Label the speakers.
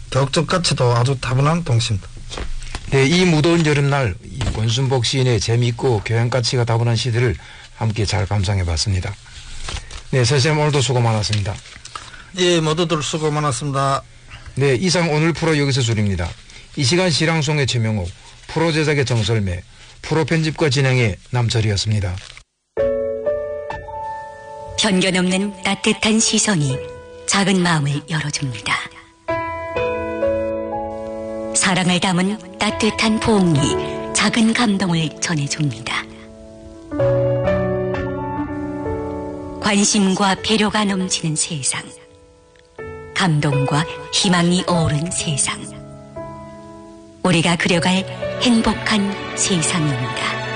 Speaker 1: 덕적 가치도 아주 타분한 동시입니다.
Speaker 2: 네, 이 무더운 여름날 이 권순복 시인의 재미있고 교양 가치가 다분한 시들을 함께 잘 감상해봤습니다. 네, 선생님 오늘도 수고 많았습니다.
Speaker 1: 예, 모두들 수고 많았습니다.
Speaker 2: 네, 이상 오늘 프로 여기서 줄입니다. 이 시간 시랑송의 최명옥, 프로 제작의 정설매, 프로 편집과 진행의 남철이었습니다.
Speaker 3: 편견 없는 따뜻한 시선이 작은 마음을 열어줍니다. 사랑을 담은 따뜻한 포옹이 작은 감동을 전해줍니다. 관심과 배려가 넘치는 세상, 감동과 희망이 어우른 세상, 우리가 그려갈 행복한 세상입니다.